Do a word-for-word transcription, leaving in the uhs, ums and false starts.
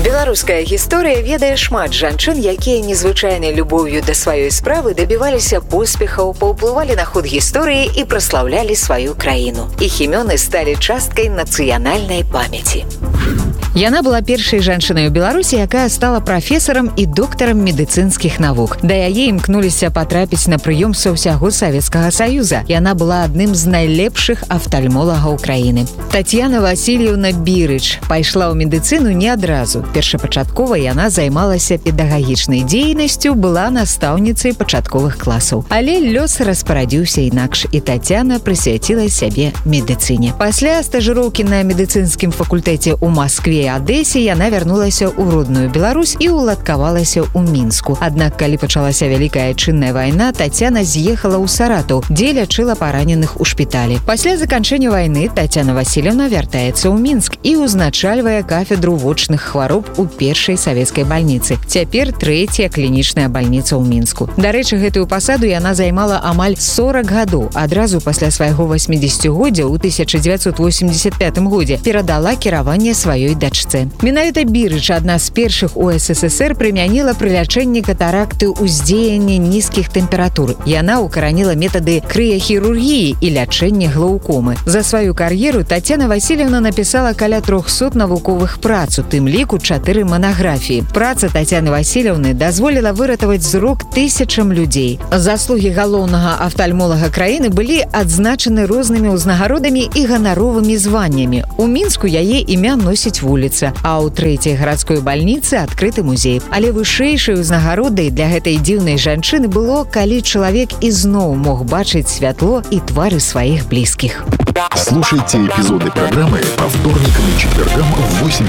Беларуская гісторыя ведае шмат жанчын, якія незвычайнай любоўю да сваёй справы дабіваліся поспехаў, паўплывалі на ход гісторыі і праслаўлялі сваю краіну. Іх імёны сталі часткай нацыянальнай памяці. Яна была першай жанчынай у Беларусі, якая стала прафесарам і доктарам медыцынскіх навук. Да яе імкнуліся патрапіць на прыём са ўсяго Савецкага Саюза. Яна была адным з найлепшых афтальмолагаў краіны. Тацьяна Васильевна Бірыч пайшла ў медыцыну не адразу. Першапачаткова яна займалася педагагічнай дзейнасцю, была настаўніцай пачатковых класаў. Але лёс распарадзіўся інакш, і Тацьяна прысвяціла сябе медыцыне. Пасля стажыроўкі на медыцынскім факультэце ў Маскве і Адэсе яна вярнулася ў родную Беларусь і уладкавалася ў Мінску. Аднак, калі пачалася Вялікая Адчынная вайна, Тацьяна з'ехала ў Саратаў, дзе лячыла параненых у шпіталі. Пасля заканчэння вайны Тацьяна Васильевна вяртаецца ў Мінск і ўзначальвае кафедру вочных хвароб у першай савецкай бальніцы. Цяпер трэцяя клінічная бальніца ў Мінску. Дарэчы, гэтую пасаду яна займала амаль сорак гадоў. Адразу пасля свайго васьмідзесяцігоддзя ў тысяча дзевяцьсот восемьдесят пятым годзе перадала кіраванне сваёй дачцэ. Менавіта Бірыч, адна з першых у СССР, прымяніла пры лячэнні катаракты ўздзеяння нізкіх тэмператур. Яна укараніла метады крыяхірургіі і лячэння глаўкомы. За сваю кар'еру Тацьяна Васильевна напісала каля трохсот навуковых прац, у тым ліку чатыры манаграфіі. Праца Тацьяны Васильевны дазволіла выратаваць зрок тысячам людзей. Заслугі галоўнага афтальмолага краіны былі адзначаны рознымі ўзнагародамі і ганаровымі званнямі. У Мінску яе імя носіць вуліца, а ў трэцяй гарадской бальніцы адкрыты музей. Але вышэйшай узнагародай для гэтай дзіўнай жанчыны было, калі чалавек ізноў мог бачыць святло і твары сваіх блізкіх. Слушайте эпизоды программы по вторникам и четвергам в восемь